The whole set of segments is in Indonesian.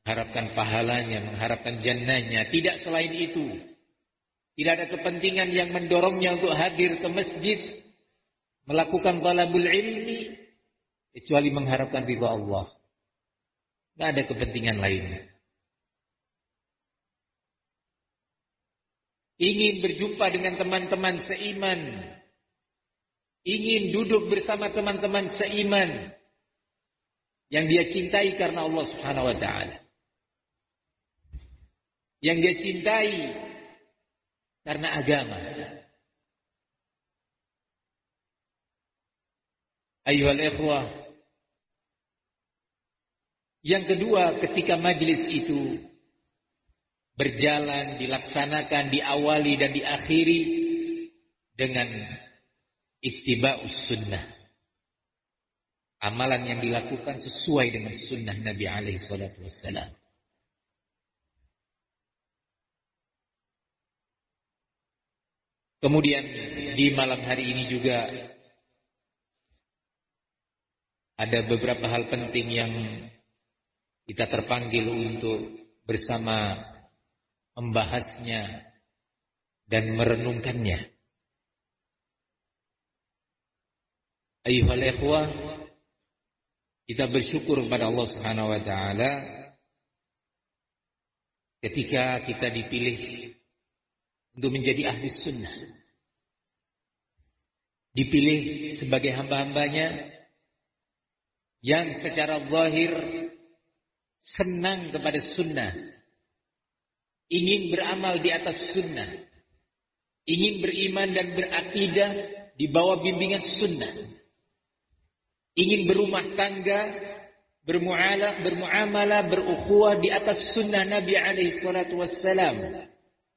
mengharapkan pahalanya, mengharapkan jannahnya. Tidak selain itu. Tidak ada kepentingan yang mendorongnya untuk hadir ke masjid, melakukan talabul ilmi, kecuali mengharapkan ridha Allah. Tidak ada kepentingan lain. Ingin berjumpa dengan teman-teman seiman, ingin duduk bersama teman-teman seiman yang dia cintai karena Allah Subhanahu wa taala. Yang dia cintai karena agama. Ayyuhal ikhwah. Yang kedua, ketika majlis itu berjalan, dilaksanakan, diawali dan diakhiri dengan ittiba'us sunnah. Amalan yang dilakukan sesuai dengan sunnah Nabi alaihi salatu wassalam. Kemudian di malam hari ini juga ada beberapa hal penting yang kita terpanggil untuk bersama membahasnya dan merenungkannya. Ayyuhal ikhwah, kita bersyukur kepada Allah Subhanahu wa taala ketika kita dipilih untuk menjadi ahli sunnah. Dipilih sebagai hamba-hambanya yang secara zahir senang kepada sunnah, ingin beramal di atas sunnah, ingin beriman dan berakidah di bawah bimbingan sunnah, ingin berumah tangga, bermuamalah, berukhuwah di atas sunnah Nabi alaihi salatu wassalam.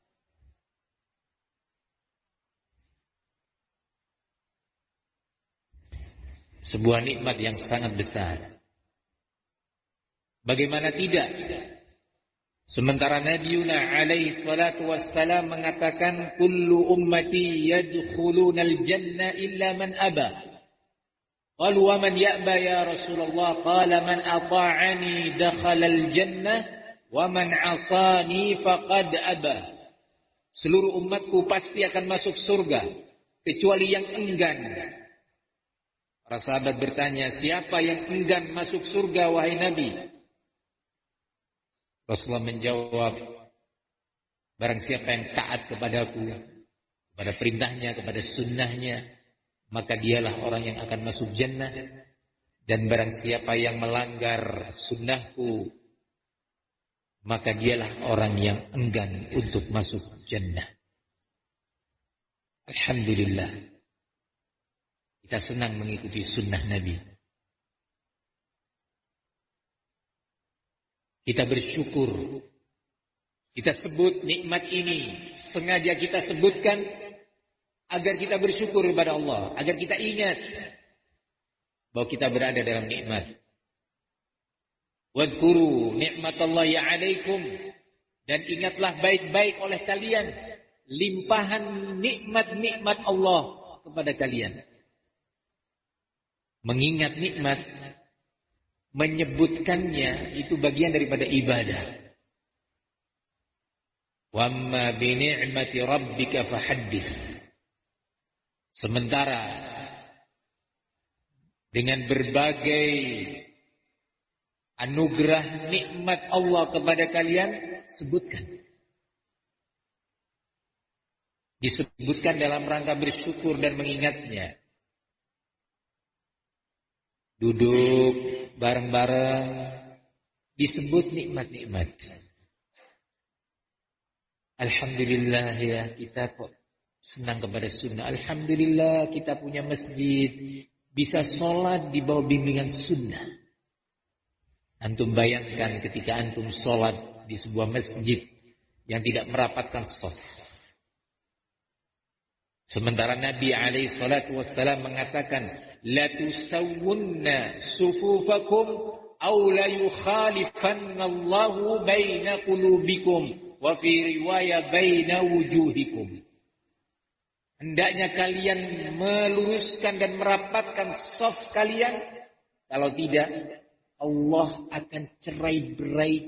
Sebuah nikmat yang sangat besar. Bagaimana tidak? Sementara Nabiuna alaihi salatu wassalam mengatakan kullu ummati yadkhulunal jannah illa man aba. Qalu wa man ya'ba ya Rasulullah? Qala man ata'ani dakhalal jannah wa man 'asani faqad aba. Seluruh umatku pasti akan masuk surga kecuali yang enggan. Para sahabat bertanya, siapa yang enggan masuk surga wahai Nabi? Rasulullah menjawab, barang siapa yang taat kepadaku, kepada perintahnya, kepada sunnahnya, maka dialah orang yang akan masuk jannah. Dan barang siapa yang melanggar sunnahku, maka dialah orang yang enggan untuk masuk jannah. Alhamdulillah. Kita senang mengikuti sunnah Nabi. Kita bersyukur. Kita sebut nikmat ini. Sengaja kita sebutkan agar kita bersyukur kepada Allah. Agar kita ingat bahwa kita berada dalam nikmat. Wadhkuru ni'matallahi 'alaikum. Dan ingatlah baik-baik oleh kalian limpahan nikmat-nikmat Allah kepada kalian. Mengingat nikmat, menyebutkannya itu bagian daripada ibadah. Wa amma bi ni'mati rabbika fahaddits. Sementara dengan berbagai anugerah nikmat Allah kepada kalian, sebutkan. Disebutkan dalam rangka bersyukur dan mengingatnya. Duduk bareng-bareng, disebut nikmat-nikmat. Alhamdulillah ya, kita kok senang kepada sunnah. Alhamdulillah kita punya masjid, bisa sholat di bawah bimbingan sunnah. Antum bayangkan ketika antum sholat di sebuah masjid yang tidak merapatkan shaf. Sementara Nabi alaihi salatu wassalam mengatakan, la tusawwunna sufufakum aw la yukhalifanna Allahu baina qulubikum wa fi riwayah baina wujuhikum. Hendaknya kalian meluruskan dan merapatkan shaf kalian, kalau tidak Allah akan cerai-berai